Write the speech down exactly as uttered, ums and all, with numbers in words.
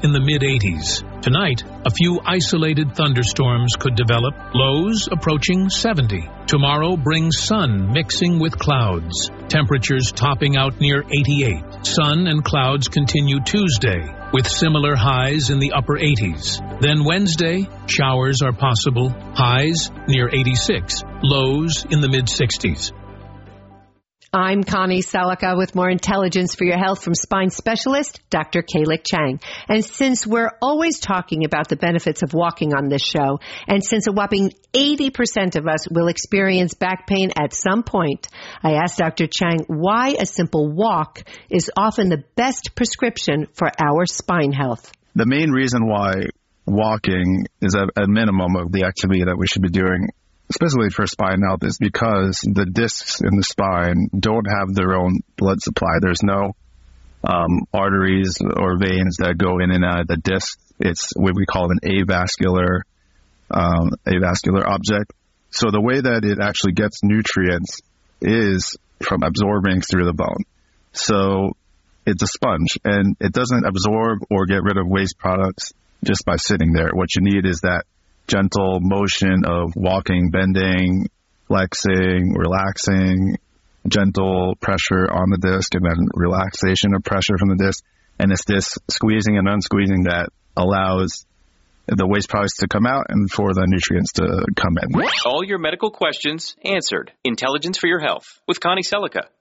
in the mid eighties. Tonight, a few isolated thunderstorms could develop, lows approaching seventy. Tomorrow brings sun mixing with clouds, temperatures topping out near eighty-eight. Sun and clouds continue Tuesday, with similar highs in the upper eighties. Then Wednesday, showers are possible, highs near eighty-six, lows in the mid sixties. I'm Connie Selica with more intelligence for your health from spine specialist Doctor Kalik Chang. And since we're always talking about the benefits of walking on this show, and since a whopping eighty percent of us will experience back pain at some point, I asked Doctor Chang why a simple walk is often the best prescription for our spine health. The main reason why walking is at a minimum of the activity that we should be doing, especially for spine health, is because the discs in the spine don't have their own blood supply. There's no um, arteries or veins that go in and out of the disc. It's what we call an avascular, um, avascular object. So the way that it actually gets nutrients is from absorbing through the bone. So it's a sponge, and it doesn't absorb or get rid of waste products just by sitting there. What you need is that gentle motion of walking, bending, flexing, relaxing, gentle pressure on the disc, and then relaxation of pressure from the disc. And it's this squeezing and unsqueezing that allows the waste products to come out and for the nutrients to come in. All your medical questions answered. Intelligence for your health with Connie Selica.